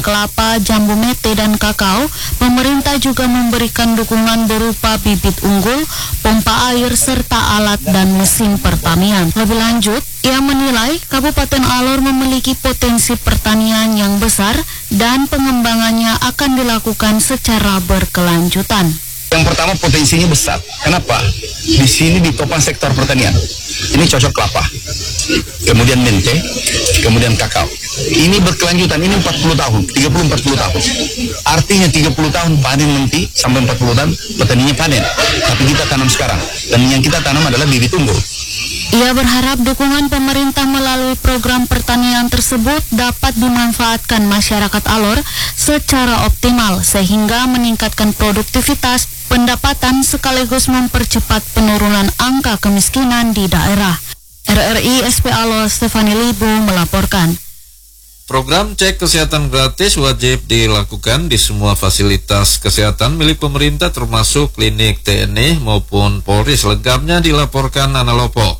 kelapa, jambu mete, dan kakao, pemerintah juga memberikan dukungan berupa bibit unggul, pompa air, serta alat dan mesin pertanian. Lebih lanjut, ia menilai Kabupaten Alor memiliki potensi pertanian yang besar dan pengembangannya akan dilakukan secara berkelanjutan. Yang pertama, potensinya besar. Kenapa? Di sini ditopang sektor pertanian. Ini cocok kelapa, kemudian mente, kemudian kakao. Ini berkelanjutan, ini 40 tahun, 30-40 tahun. Artinya 30 tahun panen nanti, sampai 40 tahun petaninya panen. Tapi kita tanam sekarang, dan yang kita tanam adalah bibit unggul. Ia berharap dukungan pemerintah melalui program pertanian tersebut dapat dimanfaatkan masyarakat Alor secara optimal sehingga meningkatkan produktivitas, pendapatan sekaligus mempercepat penurunan angka kemiskinan di daerah. RRI SP Alor Stefani Libu melaporkan. Program cek kesehatan gratis wajib dilakukan di semua fasilitas kesehatan milik pemerintah termasuk klinik TNI maupun Polri. Selengkapnya dilaporkan Nana Lopo.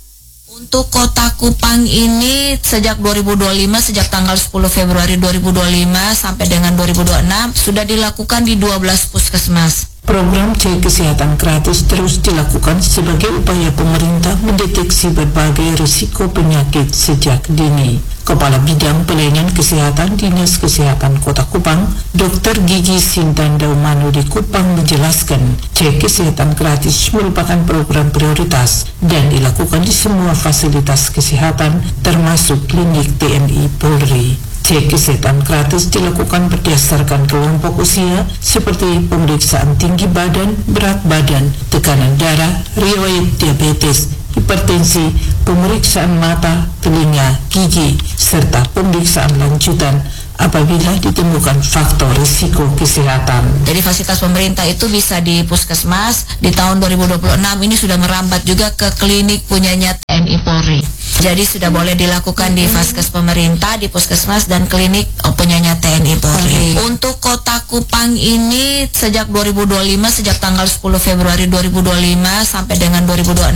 Untuk Kota Kupang ini sejak 2025, sejak tanggal 10 Februari 2025 sampai dengan 2026 sudah dilakukan di 12 puskesmas. Program cek kesehatan gratis terus dilakukan sebagai upaya pemerintah mendeteksi berbagai risiko penyakit sejak dini. Kepala Bidang Pelayanan Kesehatan Dinas Kesehatan Kota Kupang, Dr. Gigi Sintan Daumanu di Kupang menjelaskan, cek kesehatan gratis merupakan program prioritas dan dilakukan di semua fasilitas kesehatan termasuk klinik TNI Polri. Cek kesehatan gratis dilakukan berdasarkan kelompok usia seperti pemeriksaan tinggi badan, berat badan, tekanan darah, riwayat diabetes, hipertensi, pemeriksaan mata, telinga, gigi, serta pemeriksaan lanjutan apabila ditemukan faktor risiko kesehatan. Jadi fasilitas pemerintah itu bisa di puskesmas. Di tahun 2026 ini sudah merambat juga ke klinik punyanya TNI Polri. Jadi sudah boleh dilakukan di vaskes pemerintah, di puskesmas dan klinik punyanya TNI Polri. Untuk Kota Kupang ini sejak 2025, sejak tanggal 10 Februari 2025 sampai dengan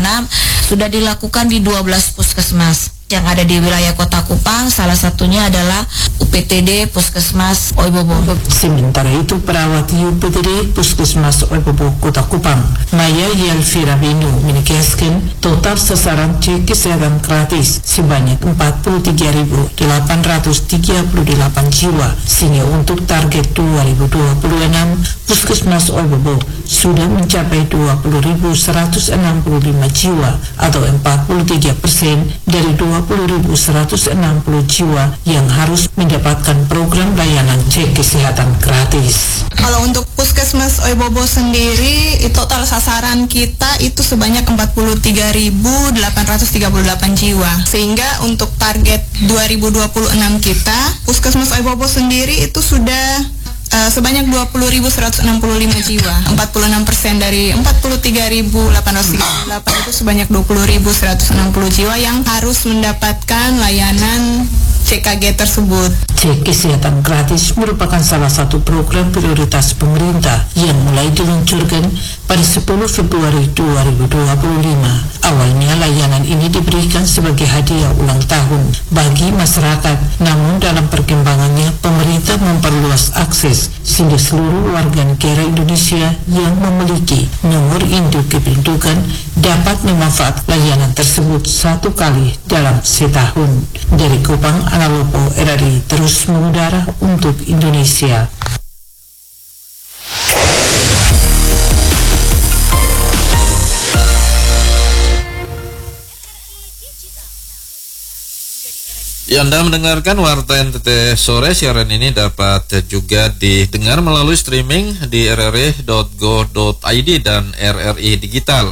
2026 sudah dilakukan di 12 puskesmas yang ada di wilayah Kota Kupang. Salah satunya adalah UPTD Puskesmas Oibobo. Sementara itu perawat UPTD Puskesmas Oibobo Kota Kupang, Maya Yelvira Binu menegaskan total sasaran cek kesehatan gratis sebanyak 43.838 jiwa, sehingga untuk target 2026 Puskesmas Oibobo sudah mencapai 20.165 jiwa atau 43% dari 20.160 jiwa yang harus mendapatkan program layanan cek kesehatan gratis. Kalau untuk Puskesmas Oibobo sendiri, total sasaran kita itu sebanyak 43.838 jiwa. Sehingga untuk target 2026 kita, Puskesmas Oibobo sendiri itu sudah sebanyak 20.165 jiwa. 46% dari 43.838 itu sebanyak 20.160 jiwa yang harus mendapatkan layanan CKG tersebut. Cek kesehatan gratis merupakan salah satu program prioritas pemerintah yang mulai diluncurkan pada 10 Februari 2025. Awalnya layanan ini diberikan sebagai hadiah ulang tahun bagi masyarakat, namun dalam perkembangannya pemerintah memperluas akses sehingga seluruh warga negara Indonesia yang memiliki nomor induk kependudukan dapat memanfaatkan layanan tersebut satu kali dalam setahun. Dari Kupang, Analopo RRI terus mengudara untuk Indonesia. Ya, Anda mendengarkan Warta NTT Sore. Siaran ini dapat juga didengar melalui streaming di rri.go.id dan RRI Digital.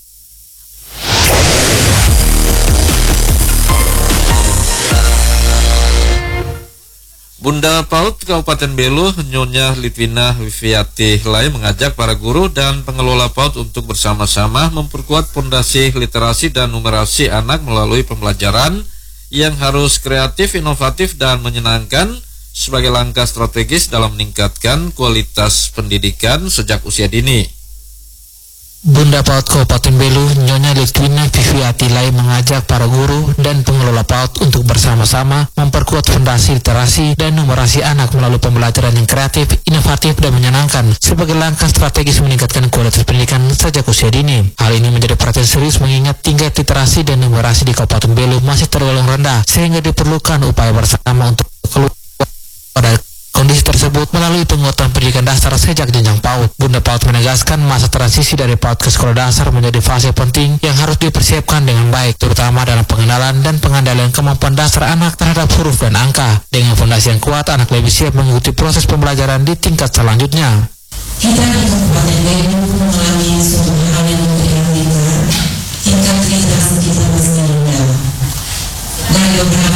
Bunda PAUD Kabupaten Belu, Nyonya Litwina Wifiati Lai mengajak para guru dan pengelola PAUD untuk bersama-sama memperkuat fondasi literasi dan numerasi anak melalui pembelajaran yang harus kreatif, inovatif, dan menyenangkan sebagai langkah strategis dalam meningkatkan kualitas pendidikan sejak usia dini. Bunda PAUD Kabupaten Belu, Nyonya Litwina Viviati Lai mengajak para guru dan pengelola PAUD untuk bersama-sama memperkuat fondasi literasi dan numerasi anak melalui pembelajaran yang kreatif, inovatif, dan menyenangkan sebagai langkah strategis meningkatkan kualitas pendidikan sejak usia dini. Hal ini menjadi perhatian serius mengingat tingkat literasi dan numerasi di Kabupaten Belu masih tergolong rendah, sehingga diperlukan upaya bersama untuk keluar dari kondisi tersebut melalui penguatan pendidikan dasar sejak jenjang PAUD. Bunda PAUD menegaskan masa transisi dari PAUD ke sekolah dasar menjadi fase penting yang harus dipersiapkan dengan baik, terutama dalam pengenalan dan pengandaian kemampuan dasar anak terhadap huruf dan angka. Dengan fondasi yang kuat, anak lebih siap mengikuti proses pembelajaran di tingkat selanjutnya. Kita di Kabupaten Belu mengalami suatu hal yang memprihatinkan. Tingkat literasi kita masih rendah. Dan beberapa